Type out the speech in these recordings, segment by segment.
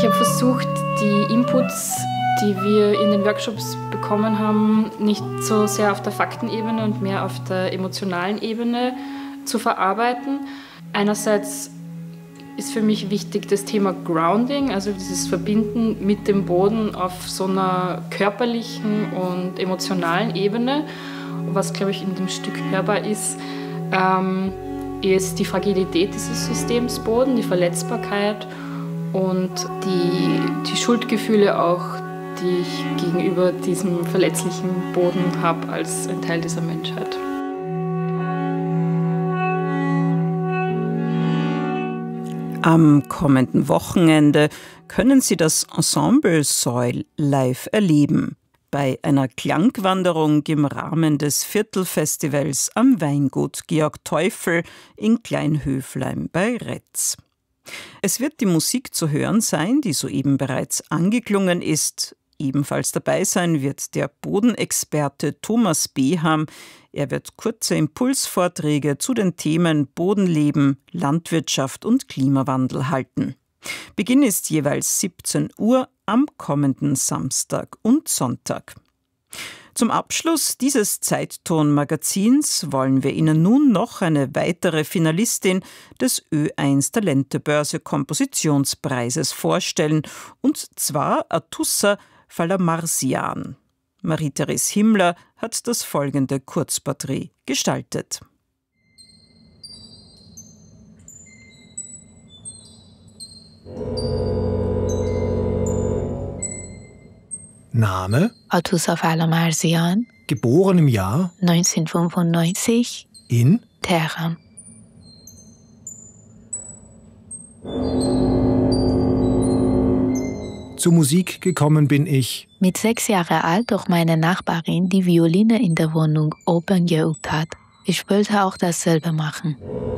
Ich habe versucht, die Inputs, die wir in den Workshops bekommen haben, nicht so sehr auf der Faktenebene und mehr auf der emotionalen Ebene zu verarbeiten. Einerseits ist für mich wichtig das Thema Grounding, also dieses Verbinden mit dem Boden auf so einer körperlichen und emotionalen Ebene. Was, glaube ich, in dem Stück hörbar ist die Fragilität dieses Systems Boden, die Verletzbarkeit und die Schuldgefühle auch, die ich gegenüber diesem verletzlichen Boden habe als ein Teil dieser Menschheit. Am kommenden Wochenende können Sie das Ensemble Soil live erleben. Bei einer Klangwanderung im Rahmen des Viertelfestivals am Weingut Georg Teufel in Kleinhöflein bei Retz. Es wird die Musik zu hören sein, die soeben bereits angeklungen ist. Ebenfalls dabei sein wird der Bodenexperte Thomas Beham. Er wird kurze Impulsvorträge zu den Themen Bodenleben, Landwirtschaft und Klimawandel halten. Beginn ist jeweils 17 Uhr am kommenden Samstag und Sonntag. Zum Abschluss dieses Zeitton-Magazins wollen wir Ihnen nun noch eine weitere Finalistin des Ö1 Talentebörse Kompositionspreises vorstellen, und zwar Atussa Falamarzian. Marie-Therese Himmler hat das folgende Kurzporträt gestaltet. Name? Atussa Falamarzian. Geboren im Jahr 1995. in Teheran. Zur Musik gekommen bin ich Mit 6 Jahren alt durch meine Nachbarin, die Violine in der Wohnung oben geübt hat. Ich wollte auch dasselbe machen.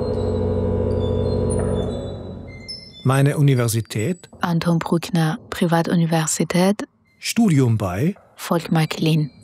meine Universität, Anton Bruckner Privatuniversität, Studium bei Volkmar Klin.